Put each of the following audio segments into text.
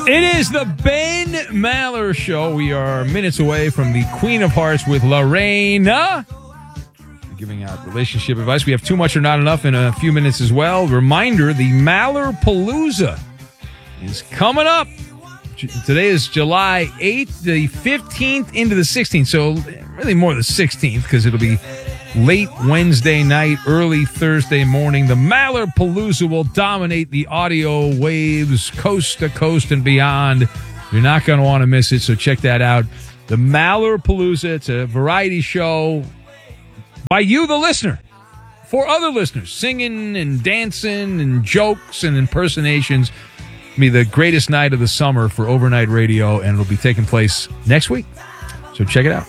It is the Ben Maller Show. We are minutes away from the Queen of Hearts with Lorena. Giving out relationship advice. We have too much or not enough in a few minutes as well. Reminder, the Maller Palooza is coming up. Today is July 8th, the 15th into the 16th. So really more the 16th because it'll be late Wednesday night, early Thursday morning. The Maller Palooza will dominate the audio waves coast to coast and beyond. You're not going to want to miss it, so check that out. The Maller Palooza, it's a variety show by you, the listener, for other listeners, singing and dancing and jokes and impersonations. It'll be the greatest night of the summer for overnight radio, and it'll be taking place next week. So check it out.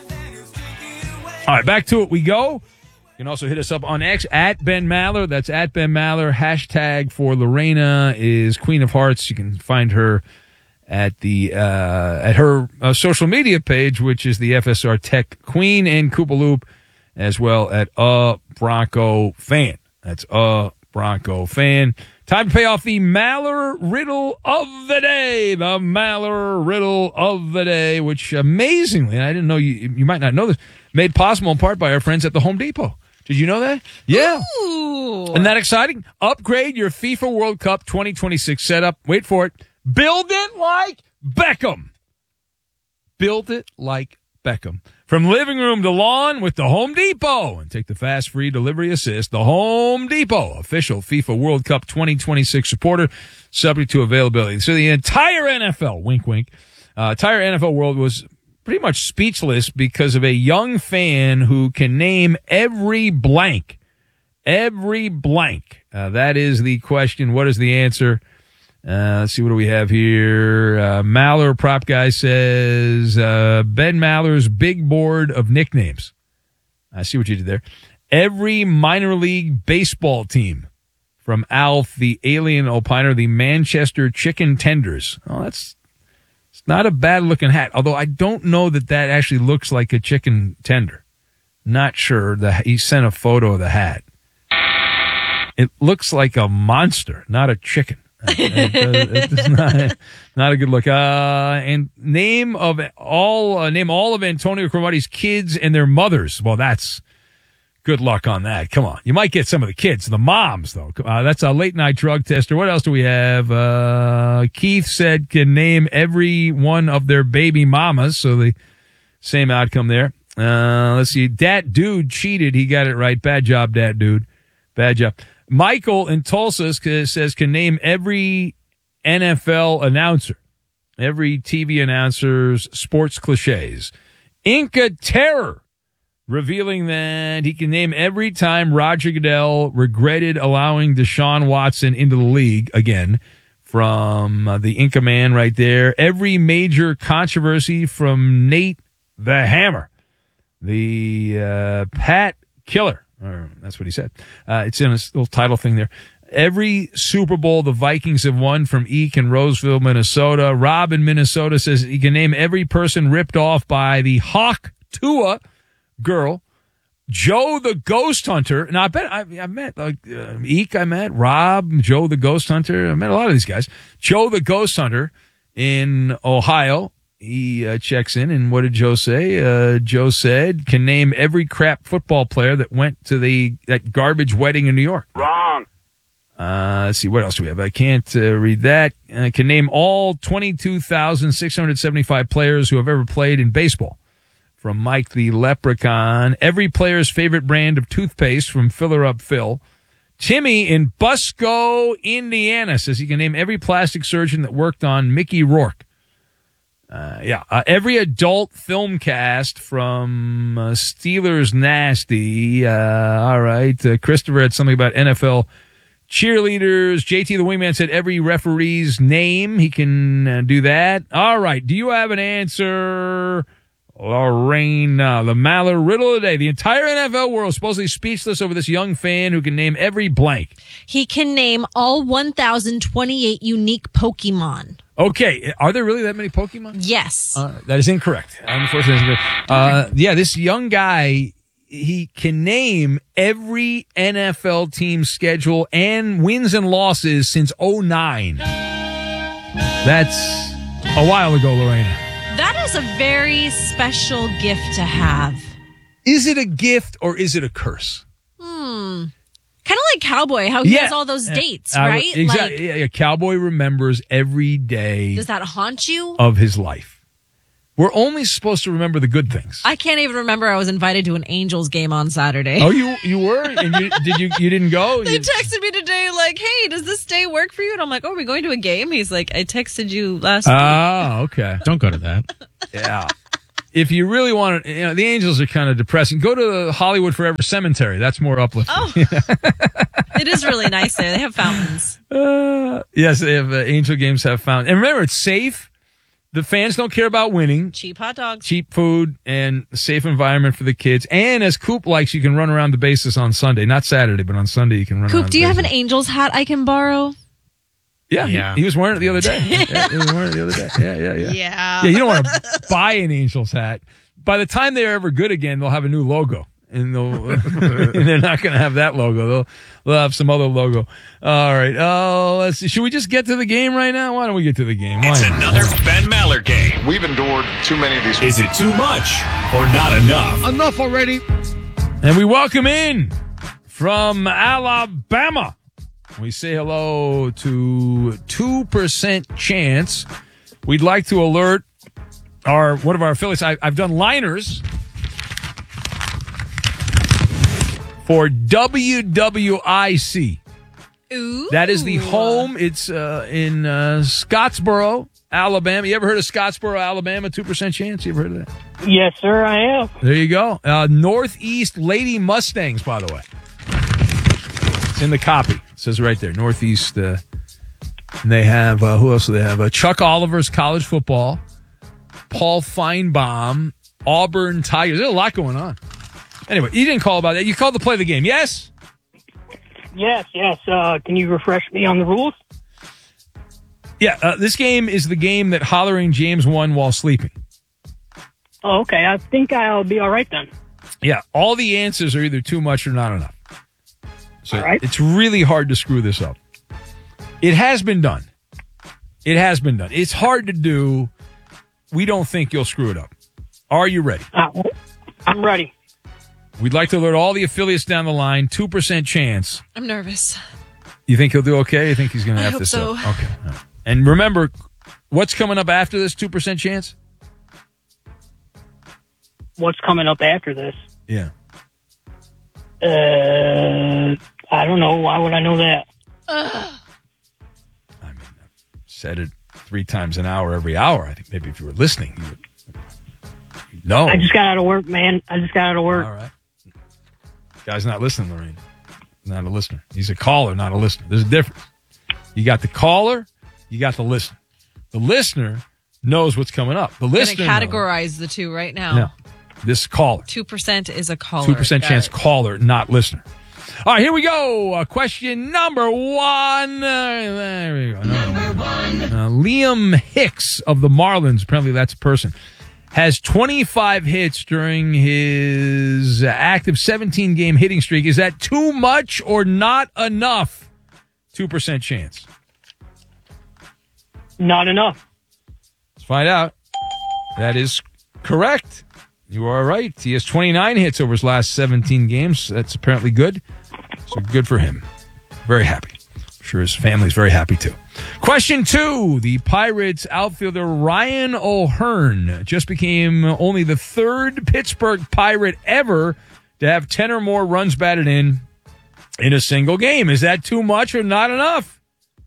All right, back to it we go. You can also hit us up on X at Ben Maller. That's at Ben Maller. Hashtag for Lorena is Queen of Hearts. You can find her at the at her social media page, which is the FSR Tech Queen, and Koopaloop, as well at Bronco Fan. That's Bronco Fan. Time to pay off the Maller Riddle of the Day. The Maller Riddle of the Day, which amazingly, and I didn't know, you might not know this, made possible in part by our friends at the Home Depot. Did you know that? Yeah. Ooh. Isn't that exciting? Upgrade your FIFA World Cup 2026 setup. Wait for it. Build it like Beckham. Build it like Beckham. From living room to lawn with the Home Depot. And take the fast, free delivery assist. The Home Depot, official FIFA World Cup 2026 supporter, subject to availability. So the entire NFL, wink, wink, entire NFL world was pretty much speechless because of a young fan who can name every blank. Every blank. That is the question. What is the answer? Let's see, what do we have here? Maller Prop Guy says, Ben Maller's big board of nicknames. I see what you did there. Every minor league baseball team. From Alf, the alien opiner, the Manchester Chicken Tenders. Oh, it's not a bad-looking hat, although I don't know that actually looks like a chicken tender. Not sure. He sent a photo of the hat. It looks like a monster, not a chicken. It's not a good look. And name all of Antonio Cromartie's kids and their mothers. Well, that's good luck on that. Come on. You might get some of the kids, the moms, though. That's a late-night drug tester. What else do we have? Keith said can name every one of their baby mamas, so the same outcome there. Let's see. Dat Dude cheated. He got it right. Bad job, Dat Dude. Bad job. Michael in Tulsa says can name every NFL announcer, every TV announcer's sports cliches. Inca Terror revealing that he can name every time Roger Goodell regretted allowing Deshaun Watson into the league again, from the Inca Man right there. Every major controversy from Nate the Hammer, the Pat Killer. That's what he said. It's in a little title thing there. Every Super Bowl the Vikings have won, from Eek in Roseville, Minnesota. Rob in Minnesota says he can name every person ripped off by the Hawk Tua girl. Joe the Ghost Hunter. And I met Eek, I met Rob, Joe the Ghost Hunter. I met a lot of these guys. Joe the Ghost Hunter in Ohio. He checks in, and what did Joe say? Joe said, can name every crap football player that went to that garbage wedding in New York. Wrong. Let's see, what else do we have? I can't read that. Can name all 22,675 players who have ever played in baseball. From Mike the Leprechaun. Every player's favorite brand of toothpaste, from Filler Up Phil. Timmy in Busco, Indiana says he can name every plastic surgeon that worked on Mickey Rourke. Every adult film cast, from Steelers Nasty. All right. Christopher had something about NFL cheerleaders. JT the Wingman said every referee's name. He can do that. All right. Do you have an answer, Lorena? The Maller Riddle of the Day. The entire NFL world is supposedly speechless over this young fan who can name every blank. He can name all 1,028 unique Pokemon. Okay, are there really that many Pokemon? Yes. That is incorrect. Unfortunately, this young guy, he can name every NFL team's schedule and wins and losses since 2009. That's a while ago, Lorena. That is a very special gift to have. Is it a gift or is it a curse? Kind of like Cowboy, how he has all those dates, right? Exactly. A Cowboy remembers every day. Does that haunt you? Of his life. We're only supposed to remember the good things. I can't even remember I was invited to an Angels game on Saturday. Oh, you were? And you didn't go? They texted me today like, hey, does this day work for you? And I'm like, oh, are we going to a game? He's like, I texted you last week. Oh, okay. Don't go to that. Yeah. If you really want to, the Angels are kind of depressing. Go to the Hollywood Forever Cemetery. That's more uplifting. Oh, it is really nice there. They have fountains. Yes, they have Angel games have fountains. And remember, it's safe. The fans don't care about winning. Cheap hot dogs. Cheap food and a safe environment for the kids. And as Coop likes, you can run around the bases on Sunday. Not Saturday, but on Sunday you can run around. Coop, do you have an Angels hat I can borrow? Yeah. He was wearing it the other day. Yeah, he was wearing it the other day. Yeah. Yeah. Yeah, you don't want to buy an Angels hat. By the time they're ever good again, they'll have a new logo. And they're not going to have that logo. They'll have some other logo. All right. Let's see. Should we just get to the game right now? Why don't we get to the game? It's another Ben Maller game. We've endured too many of these. Is it too much or not enough? Enough already. And we welcome in from Alabama. We say hello to 2% Chance. We'd like to alert one of our affiliates. I've done liners for WWIC. Ooh. That is the home. It's in Scottsboro, Alabama. You ever heard of Scottsboro, Alabama? 2% Chance. You ever heard of that? Yes, sir, I have. There you go. Northeast Lady Mustangs, by the way. It's in the copy. It says right there, Northeast. And they have, who else do they have? Chuck Oliver's college football. Paul Feinbaum, Auburn Tigers. There's a lot going on. Anyway, you didn't call about that. You called to play the game, yes? Yes. Can you refresh me on the rules? Yeah, this game is the game that Hollering James won while sleeping. Oh, okay. I think I'll be all right then. Yeah, all the answers are either too much or not enough. So all right. It's really hard to screw this up. It has been done. It's hard to do. We don't think you'll screw it up. Are you ready? I'm ready. We'd like to alert all the affiliates down the line. 2% Chance. I'm nervous. You think he'll do okay? You think he's going to have hope this so. up? Okay. All right. And remember, what's coming up after this 2% Chance? What's coming up after this? Yeah. I don't know. Why would I know that? I mean, I've said it 3 times an hour every hour. I think maybe if you were listening, you would know. I just got out of work, man. All right. Guy's not listening, Lorraine. Not a listener. He's a caller, not a listener. There's a difference. You got the caller, you got the listener. The listener knows what's coming up. The listener I'm going to categorize the two right now. No. This caller. 2% is a caller. 2% chance caller, not listener. All right, here we go. Question number 1. There we go. Number 1. Liam Hicks of the Marlins, apparently that's a person, has 25 hits during his active 17-game hitting streak. Is that too much or not enough? 2% chance. Not enough. Let's find out. That is correct. You are right. He has 29 hits over his last 17 games. That's apparently good. So good for him. Very happy. I'm sure his family's very happy too. Question 2. The Pirates outfielder Ryan O'Hearn just became only the 3rd Pittsburgh Pirate ever to have 10 or more runs batted in a single game. Is that too much or not enough?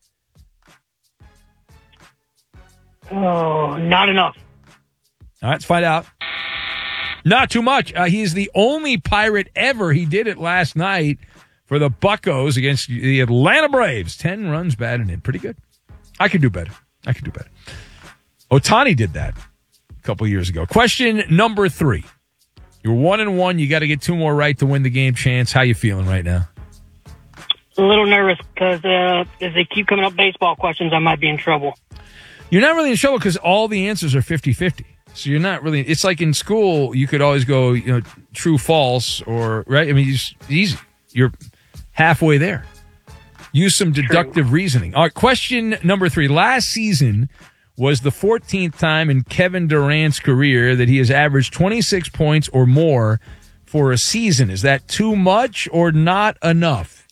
Oh, not enough. All right, let's find out. Not too much. He's the only Pirate ever. He did it last night for the Buccos against the Atlanta Braves. 10 runs batted in. Pretty good. I could do better. Ohtani did that a couple years ago. Question number 3. You're 1-1. You got to get 2 more right to win the game. Chance, how you feeling right now? A little nervous because if they keep coming up baseball questions, I might be in trouble. You're not really in trouble because all the answers are 50-50. So you're not really, it's like in school, you could always go, true, false, or, right? I mean, it's easy. You're halfway there. Use some deductive reasoning. All right, question number 3. Last season was the 14th time in Kevin Durant's career that he has averaged 26 points or more for a season. Is that too much or not enough?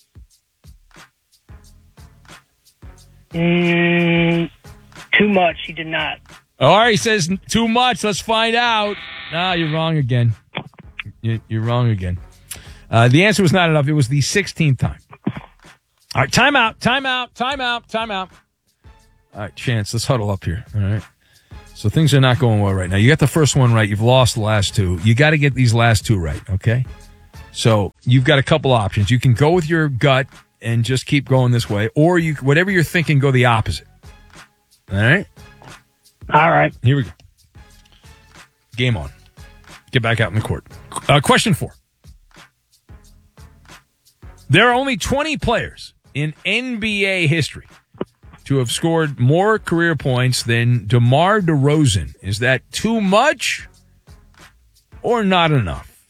Too much. He did not. All right, he says too much. Let's find out. No, you're wrong again. You're wrong again. The answer was not enough. It was the 16th time. All right, time out. All right, Chance, let's huddle up here. All right. So things are not going well right now. You got the first one right. You've lost the last 2. You got to get these last 2 right, okay? So you've got a couple options. You can go with your gut and just keep going this way, or you, whatever you're thinking, go the opposite. All right? All right. Here we go. Game on. Get back out in the court. Question 4. There are only 20 players in NBA history to have scored more career points than DeMar DeRozan. Is that too much or not enough?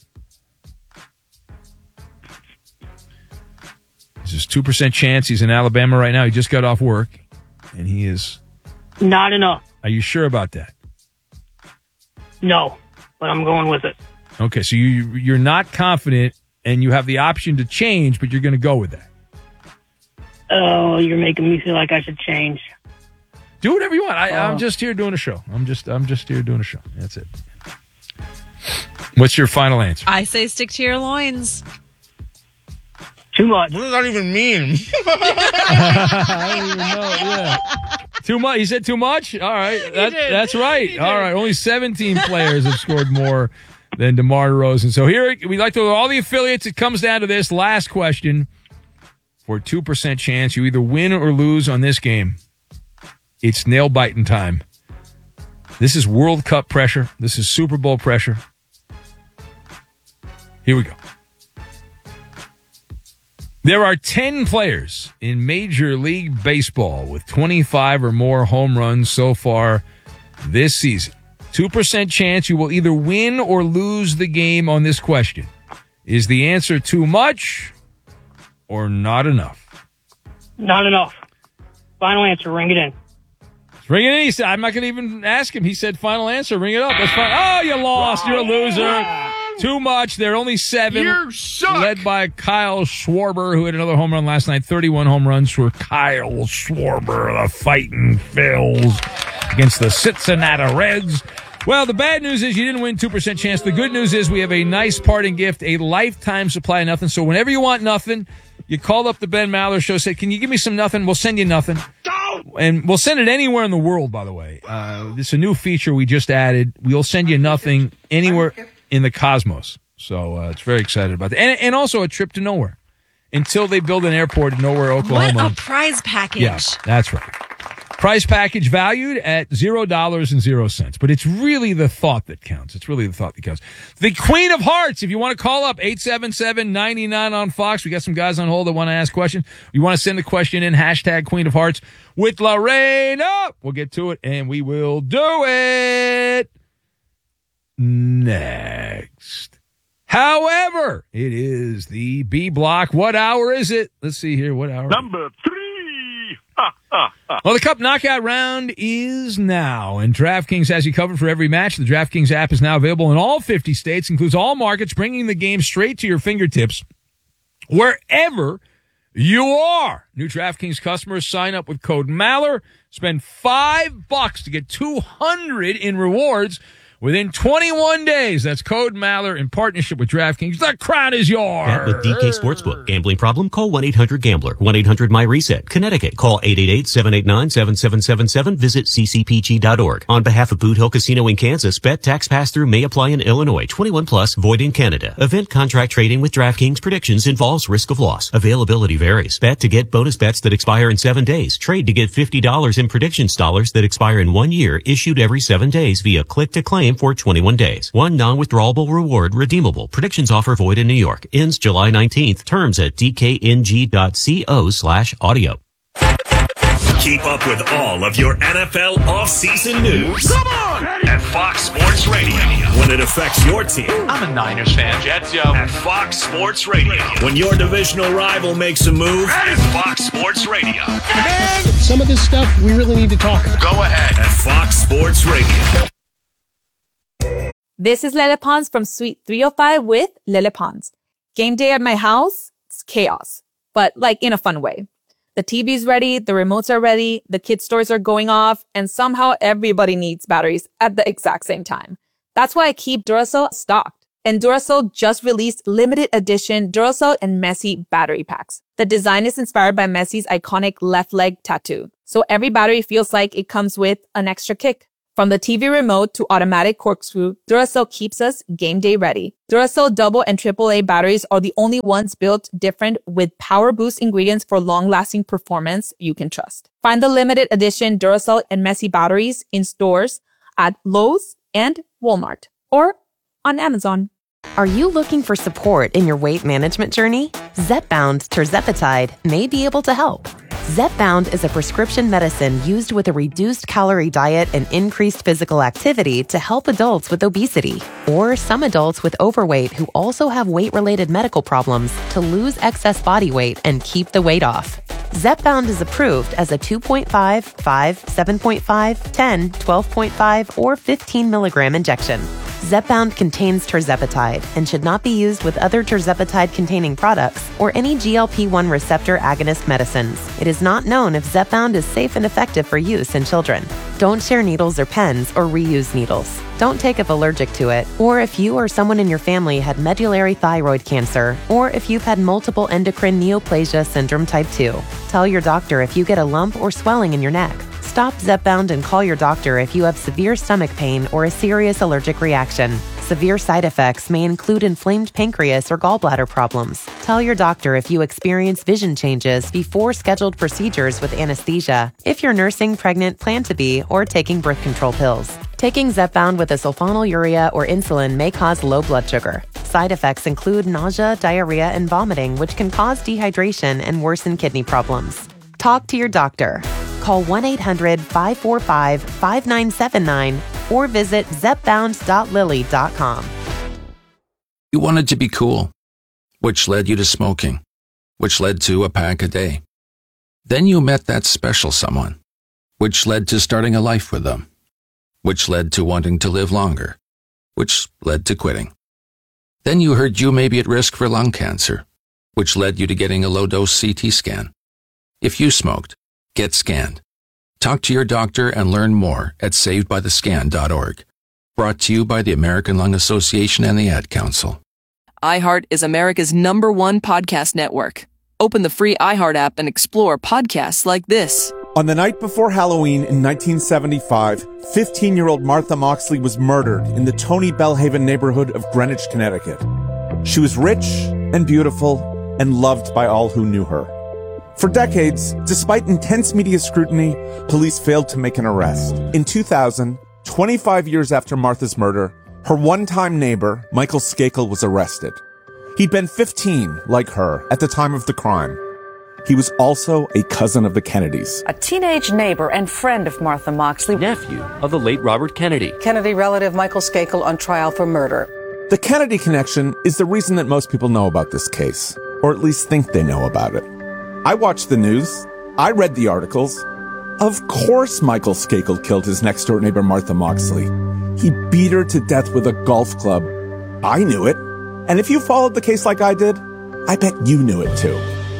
There's a 2% chance he's in Alabama right now. He just got off work, and he is... Not enough. Are you sure about that? No, but I'm going with it. Okay, so you're not confident, and you have the option to change, but you're going to go with that. Oh, you're making me feel like I should change. Do whatever you want. I'm just here doing a show. I'm just here doing a show. That's it. What's your final answer? I say stick to your loins. Too much. What does that even mean? I don't even know. Yeah. Too much. He said too much? All right. That's right. All right. Only 17 players have scored more than DeMar DeRozan. So here, we like to all the affiliates. It comes down to this last question. For a 2% chance, you either win or lose on this game. It's nail-biting time. This is World Cup pressure. This is Super Bowl pressure. Here we go. There are 10 players in Major League Baseball with 25 or more home runs so far this season. 2% chance you will either win or lose the game on this question. Is the answer too much or not enough? Not enough. Final answer. Ring it in. Ring it in. He said, I'm not going to even ask him. He said, final answer. Ring it up. That's fine. Oh, you lost. You're a loser. Too much. There are only 7. You suck. Led by Kyle Schwarber, who had another home run last night. 31 home runs for Kyle Schwarber, the Fighting Phils, against the Cincinnati Reds. Well, the bad news is you didn't win 2% chance. The good news is we have a nice parting gift, a lifetime supply of nothing. So whenever you want nothing, you call up the Ben Maller Show, say, can you give me some nothing? We'll send you nothing. And we'll send it anywhere in the world, by the way. This is a new feature we just added. We'll send you nothing anywhere in the cosmos. So it's very excited about that. And also a trip to nowhere until they build an airport in Nowhere, Oklahoma. What a prize package. Yeah, that's right. Price package valued at $0.00. But it's really the thought that counts. It's really the thought that counts. The Queen of Hearts, if you want to call up, 877-99 on Fox. We got some guys on hold that want to ask questions. You want to send a question in, hashtag Queen of Hearts with Lorena. We'll get to it, and we will do it next. However, it is the B block. What hour is it? Let's see here. What hour? Number 3. Well, the Cup Knockout round is now, and DraftKings has you covered for every match. The DraftKings app is now available in all 50 states, includes all markets, bringing the game straight to your fingertips wherever you are. New DraftKings customers sign up with code Maller, spend $5 to get $200 in rewards within 21 days. That's code Maller in partnership with DraftKings. The crowd is yours. Bet with DK Sportsbook. Gambling problem? Call 1-800-GAMBLER. 1-800-MY-RESET. Connecticut. Call 888-789-7777. Visit ccpg.org. On behalf of Boot Hill Casino in Kansas, bet tax pass-through may apply in Illinois. 21 plus, void in Canada. Event contract trading with DraftKings predictions involves risk of loss. Availability varies. Bet to get bonus bets that expire in 7 days. Trade to get $50 in predictions dollars that expire in 1 year, issued every 7 days via click-to-claim for 21 days. One non-withdrawable reward redeemable. Predictions offer void in New York. Ends July 19th. Terms at dkng.co/audio. Keep up with all of your NFL offseason news. Come on! At Fox Sports Radio. When it affects your team. I'm a Niners fan. Jets, yo. At Fox Sports Radio. When your divisional rival makes a move. That is Fox Sports Radio. Man, some of this stuff we really need to talk about. Go ahead. At Fox Sports Radio. This is Lele Pons from Suite 305 with Lele Pons. Game day at my house, it's chaos, but like in a fun way. The TV's ready, the remotes are ready, the kids' toys are going off, and somehow everybody needs batteries at the exact same time. That's why I keep Duracell stocked. And Duracell just released limited edition Duracell and Messi battery packs. The design is inspired by Messi's iconic left leg tattoo. So every battery feels like it comes with an extra kick. From the TV remote to automatic corkscrew, Duracell keeps us game day ready. Duracell double and AAA batteries are the only ones built different with power boost ingredients for long-lasting performance you can trust. Find the limited edition Duracell and Messi batteries in stores at Lowe's and Walmart or on Amazon. Are you looking for support in your weight management journey? Zepbound tirzepatide may be able to help. Zepbound is a prescription medicine used with a reduced calorie diet and increased physical activity to help adults with obesity or some adults with overweight who also have weight-related medical problems to lose excess body weight and keep the weight off. Zepbound is approved as a 2.5, 5, 7.5, 10, 12.5, or 15 milligram injection. Zepbound contains tirzepatide and should not be used with other tirzepatide-containing products or any GLP-1 receptor agonist medicines. It is not known if Zepbound is safe and effective for use in children. Don't share needles or pens or reuse needles. Don't take if allergic to it, or if you or someone in your family had medullary thyroid cancer, or if you've had multiple endocrine neoplasia syndrome type 2. Tell your doctor if you get a lump or swelling in your neck. Stop Zepbound and call your doctor if you have severe stomach pain or a serious allergic reaction. Severe side effects may include inflamed pancreas or gallbladder problems. Tell your doctor if you experience vision changes before scheduled procedures with anesthesia, if you're nursing, pregnant, plan to be, or taking birth control pills. Taking Zepbound with a sulfonylurea or insulin may cause low blood sugar. Side effects include nausea, diarrhea, and vomiting, which can cause dehydration and worsen kidney problems. Talk to your doctor. Call 1-800-545-5979 or visit zepbound.lilly.com. You wanted to be cool, which led you to smoking, which led to a pack a day. Then you met that special someone, which led to starting a life with them, which led to wanting to live longer, which led to quitting. Then you heard you may be at risk for lung cancer, which led you to getting a low-dose CT scan. If you smoked, get scanned. Talk to your doctor and learn more at savedbythescan.org. Brought to you by the American Lung Association and the Ad Council. iHeart is America's #1 podcast network. Open the free iHeart app and explore podcasts like this. On the night before Halloween in 1975, 15-year-old Martha Moxley was murdered in the Tony Bellhaven neighborhood of Greenwich, Connecticut. She was rich and beautiful and loved by all who knew her. For decades, despite intense media scrutiny, police failed to make an arrest. In 2000, 25 years after Martha's murder, her one-time neighbor, Michael Skakel, was arrested. He'd been 15, like her, at the time of the crime. He was also a cousin of the Kennedys. A teenage neighbor and friend of Martha Moxley. Nephew of the late Robert Kennedy. Kennedy relative Michael Skakel on trial for murder. The Kennedy connection is the reason that most people know about this case, or at least think they know about it. I watched the news. I read the articles. Of course Michael Skakel killed his next-door neighbor Martha Moxley. He beat her to death with a golf club. I knew it. And if you followed the case like I did, I bet you knew it too.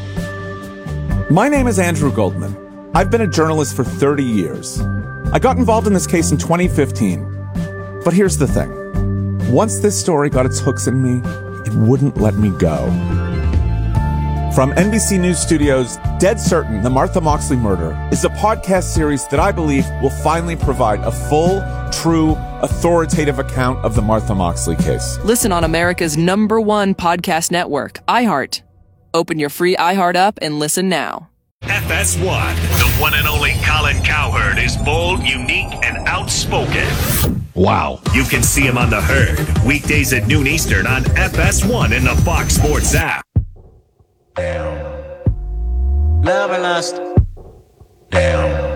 My name is Andrew Goldman. I've been a journalist for 30 years. I got involved in this case in 2015. But here's the thing. Once this story got its hooks in me, it wouldn't let me go. From NBC News Studios, Dead Certain, The Martha Moxley Murder is a podcast series that I believe will finally provide a full, true, authoritative account of the Martha Moxley case. Listen on America's #1 podcast network, iHeart. Open your free iHeart app and listen now. FS1, the one and only Colin Cowherd is bold, unique, and outspoken. Wow. You can see him on The Herd, weekdays at noon Eastern on FS1 in the Fox Sports app. Love and lust. down.